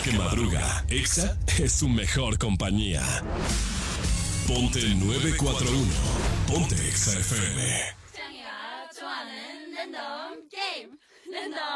que madruga, Exa es su mejor compañía. Ponte 941. Ponte Exa FM.